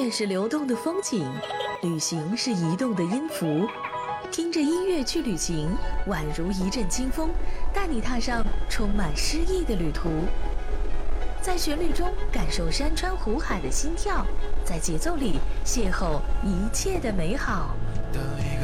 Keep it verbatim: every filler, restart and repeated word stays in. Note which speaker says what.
Speaker 1: 乐是流动的风景，旅行是移动的音符。听着音乐去旅行，宛如一阵清风，带你踏上充满诗意的旅途。在旋律中感受山川湖海的心跳，在节奏里邂逅一切的美好。
Speaker 2: 当一个